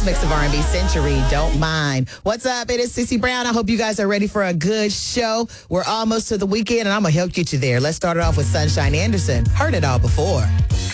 mix of R&B Century. Don't mind. What's up? It is Cece Brown. I hope you guys are ready for a good show. We're almost to the weekend, and I'm going to help get you there. Let's start it off with Sunshine Anderson. Heard it all before.